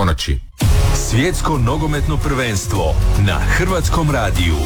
ponoći. Svjetsko nogometno prvenstvo na Hrvatskom radiju.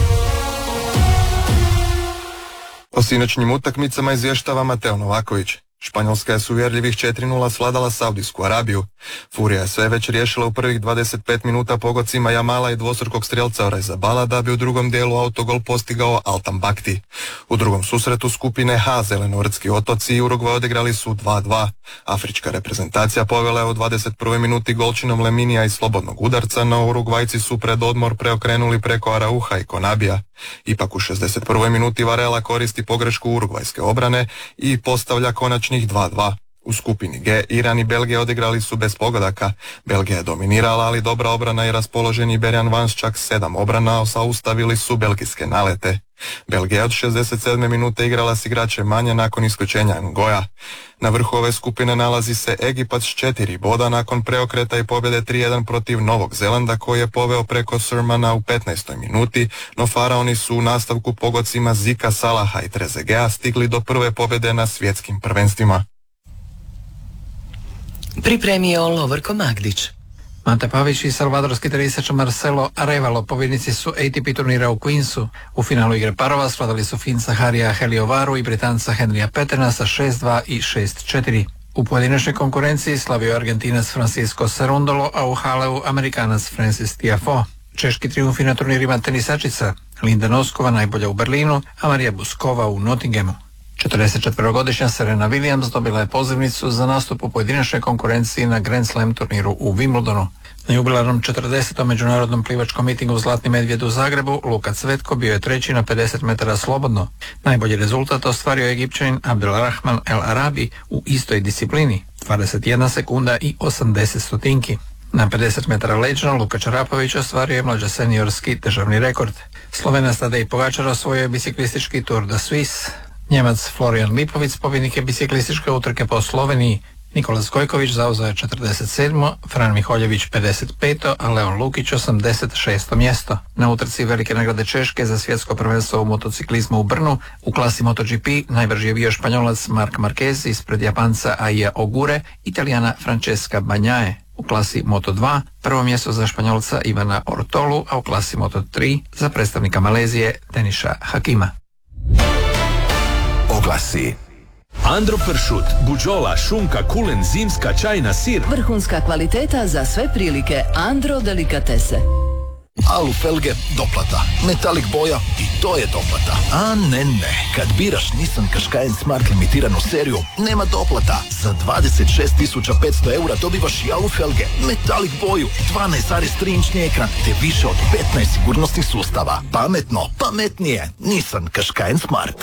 O sinoćnjim utakmicama izvještava Mateo Novaković. Španjolska je s uvjerljivih 4:0 svladala Saudijsku Arabiju. Furija je sve već riješila u prvih 25 minuta pogodcima Jamala i dvostrukog strelca Oreizabala, da bi u drugom dijelu autogol postigao Altan Bakti. U drugom susretu skupine H Zelenortski otoci i Urugvaj odigrali su 2:2. Afrička reprezentacija povela je u 21. minuti golčinom Leminija iz slobodnog udarca, no Urugvajci su pred odmor preokrenuli preko Arauha i Konabija. Ipak u 61. minuti Varela koristi pogrešku urugvajske obrane i postavlja konačnih 2:2. U skupini G Iran i Belgija odigrali su bez pogodaka. Belgija je dominirala, ali dobra obrana i raspoloženi Berjan Vans čak 7 obrana zaustavili su belgijske nalete. Belgija od 67. minute igrala s igračem manje nakon isključenja Ngoja. Na vrhu ove skupine nalazi se Egipat s 4 boda nakon preokreta i pobjede 3:1 protiv Novog Zelanda, koji je poveo preko Surmana u 15. minuti, no faraoni su u nastavku pogodcima Zika, Salaha i Trezegea stigli do prve pobjede na svjetskim prvenstvima. Pripremio Lovorko Magdić. Mate Pavić i salvadorski tenisač Marcelo Arevalo pobjednici su ATP turnira u Queensu. U finalu igre parova svladali su Finca Harija Heliovaru i Britanca Henrya Petena sa 6:2 i 6:4. U pojedinačnoj konkurenciji slavio Argentinac Francisco Cerundolo, a u Haleu Amerikanac Francis Tiafoe. Češki trijumfi na turnirima tenisačica: Linda Noskova najbolja u Berlinu, a Marija Buskova u Nottinghamu. 44-godišnja Serena Williams dobila je pozivnicu za nastup u pojedinačnoj konkurenciji na Grand Slam turniru u Wimbledonu. Na jubilarnom 40. međunarodnom plivačkom mitingu Zlatni medvjed u Zagrebu Luka Cvetko bio je treći na 50 metara slobodno. Najbolji rezultat ostvario je Egipćanin Abdelrahman El Arabi u istoj disciplini, 21 sekunda i 80 stotinki. Na 50 metara leđno Luka Čarapović ostvario je mlađa seniorski državni rekord. Slovenac Tadej Pogačar osvojio je biciklistički Tour de Suisse. Njemac Florian Lipovic pobjednik je biciklističke utrke po Sloveniji. Nikola Skojković zauzeo je 47. Fran Miholjević 55. a Leon Lukić 86. mjesto. Na utrci Velike nagrade Češke za svjetsko prvenstvo u motociklizmu u Brnu u klasi MotoGP najbrži je bio Španjolac Marc Marquez ispred Japanca Aija Ogure, Italijana Francesca Bagnaia. U klasi Moto2 prvo mjesto za Španjolca Ivana Ortolu, a u klasi Moto3 za predstavnika Malezije Deniša Hakima. Oglasi: Andro pršut, buđola, šunka, kulen, zimska, čajna, sir. Vrhunska kvaliteta za sve prilike. Andro delikatese. Alu felge, doplata. Metalik boja, i to je doplata. A ne. Kad biraš Nissan Qashqai Smart limitiranu seriju, nema doplata. Za 26.500 eura dobivaš i alu felge, metalik boju, 12,3-inčni ekran, te više od 15 sigurnosnih sustava. Pametno, pametnije. Nissan Qashqai Smart.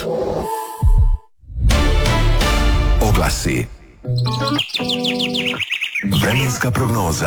Oglasi: vremenska prognoza.